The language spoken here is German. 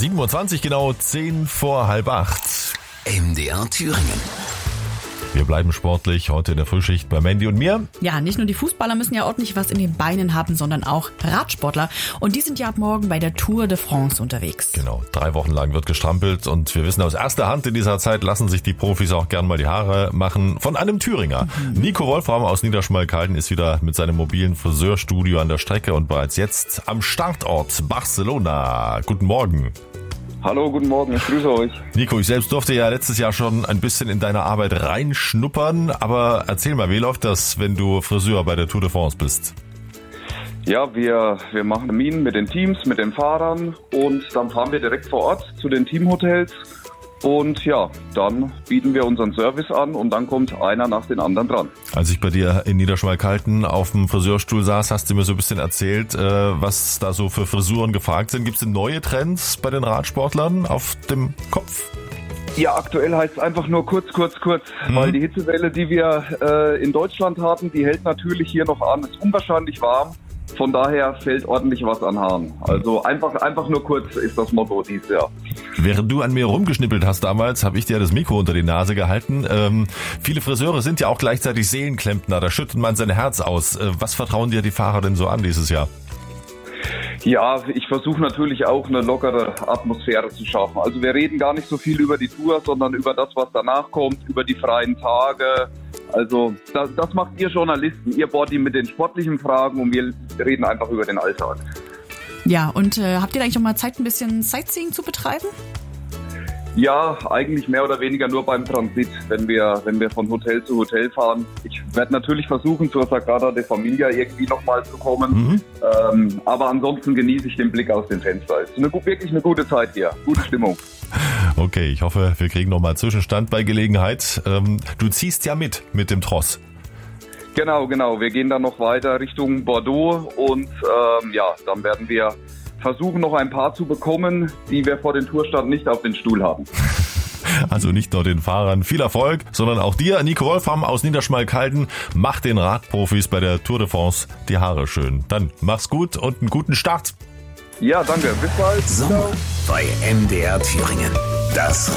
7.20 Uhr genau, 10 vor halb 8. MDR Thüringen. Wir bleiben sportlich, heute in der Frühschicht bei Mandy und mir. Ja, nicht nur die Fußballer müssen ja ordentlich was in den Beinen haben, sondern auch Radsportler. Und die sind ja ab morgen bei der Tour de France unterwegs. Genau, 3 Wochen lang wird gestrampelt und wir wissen aus erster Hand, in dieser Zeit lassen sich die Profis auch gern mal die Haare machen von einem Thüringer. Nico Wolfram aus Niederschmalkalden ist wieder mit seinem mobilen Friseurstudio an der Strecke und bereits jetzt am Startort Barcelona. Guten Morgen. Hallo, guten Morgen, ich grüße euch. Nico, ich selbst durfte ja letztes Jahr schon ein bisschen in deine Arbeit reinschnuppern, aber erzähl mal, wie läuft das, wenn du Friseur bei der Tour de France bist? Ja, wir machen Termine mit den Teams, mit den Fahrern und dann fahren wir direkt vor Ort zu den Teamhotels und ja, dann bieten wir unseren Service an und dann kommt einer nach den anderen dran. Als ich bei dir in Niederschmalkalden auf dem Friseurstuhl saß, hast du mir so ein bisschen erzählt, was da so für Frisuren gefragt sind. Gibt es denn neue Trends bei den Radsportlern auf dem Kopf? Ja, aktuell heißt es einfach nur kurz, weil die Hitzewelle, die wir in Deutschland hatten, die hält natürlich hier noch an, ist unwahrscheinlich warm. Von daher fällt ordentlich was an Haaren. Also einfach nur kurz ist das Motto dieses Jahr. Während du an mir rumgeschnippelt hast damals, habe ich dir das Mikro unter die Nase gehalten. Viele Friseure sind ja auch gleichzeitig Seelenklempner, da schüttet man sein Herz aus. Was vertrauen dir die Fahrer denn so an dieses Jahr? Ja, ich versuche natürlich auch eine lockere Atmosphäre zu schaffen. Also wir reden gar nicht so viel über die Tour, sondern über das, was danach kommt, über die freien Tage. Also das macht ihr Journalisten. Ihr bohrt die mit den sportlichen Fragen und wir reden einfach über den Alltag. Ja, und habt ihr da eigentlich noch mal Zeit, ein bisschen Sightseeing zu betreiben? Ja, eigentlich mehr oder weniger nur beim Transit, wenn wir von Hotel zu Hotel fahren. Ich werde natürlich versuchen, zur Sagrada de Familia irgendwie nochmal zu kommen. Aber ansonsten genieße ich den Blick aus dem Fenster. Es ist wirklich eine gute Zeit hier, gute Stimmung. Okay, ich hoffe, wir kriegen nochmal Zwischenstand bei Gelegenheit. Du ziehst ja mit dem Tross. Genau. Wir gehen dann noch weiter Richtung Bordeaux und dann werden wir versuchen, noch ein paar zu bekommen, die wir vor dem Tourstart nicht auf den Stuhl haben. Also nicht nur den Fahrern viel Erfolg, sondern auch dir, Nico Wolfram aus Niederschmalkalden. Mach den Radprofis bei der Tour de France die Haare schön. Dann mach's gut und einen guten Start. Ja, danke. Bis bald. Sommer bei MDR Thüringen. Das